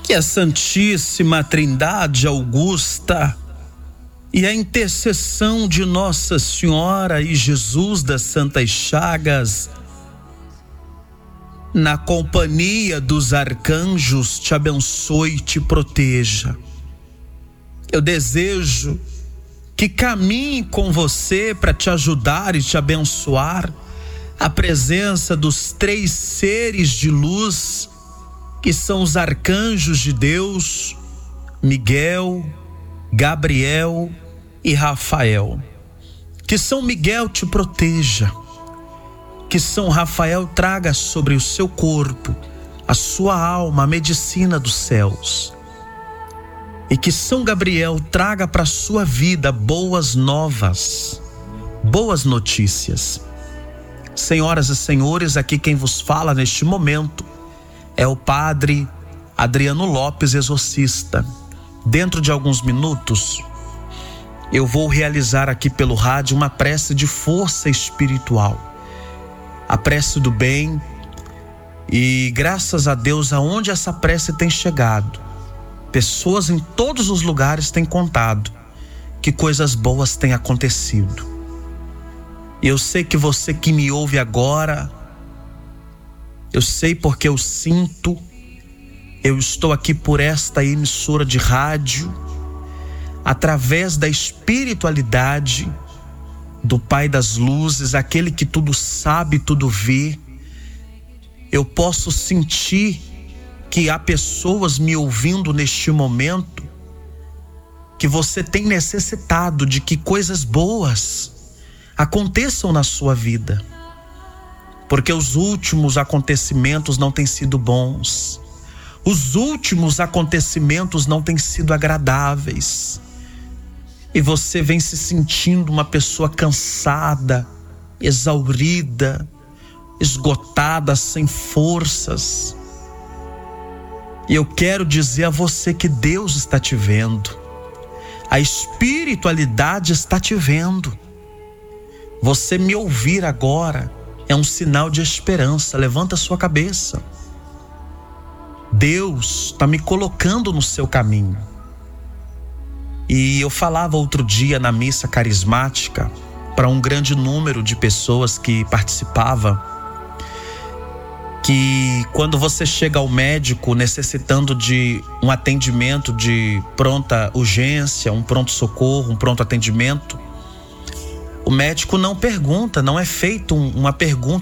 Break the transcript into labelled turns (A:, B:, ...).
A: Que a Santíssima Trindade Augusta e a intercessão de Nossa Senhora e Jesus das Santas Chagas, na companhia dos arcanjos, te abençoe e te proteja. Eu desejo que caminhe com você para te ajudar e te abençoar a presença dos três seres de luz, que são os arcanjos de Deus, Miguel, Gabriel e Rafael. Que São Miguel te proteja, que São Rafael traga sobre o seu corpo, a sua alma, a medicina dos céus, e que São Gabriel traga para a sua vida boas novas, boas notícias. Senhoras e senhores, aqui quem vos fala neste momento é o Padre Adriano Lopes, exorcista. Dentro de alguns minutos, eu vou realizar aqui pelo rádio uma prece de força espiritual, a prece do bem, e graças a Deus, aonde essa prece tem chegado, pessoas em todos os lugares têm contado que coisas boas têm acontecido. E eu sei que você que me ouve agora, eu sei porque eu sinto, eu estou aqui por esta emissora de rádio, através da espiritualidade do Pai das Luzes, aquele que tudo sabe, tudo vê. Eu posso sentir que há pessoas me ouvindo neste momento, que você tem necessitado de que coisas boas aconteçam na sua vida, porque os últimos acontecimentos não têm sido bons, os últimos acontecimentos não têm sido agradáveis, e você vem se sentindo uma pessoa cansada, exaurida, esgotada, sem forças. E eu quero dizer a você que Deus está te vendo, a espiritualidade está te vendo. Você me ouvir agora é um sinal de esperança. Levanta a sua cabeça. Deus está me colocando no seu caminho. E eu falava outro dia na missa carismática para um grande número de pessoas que participava, que quando você chega ao médico necessitando de um atendimento de pronta urgência, um pronto-socorro, um pronto atendimento, o médico não pergunta, não é feito uma pergunta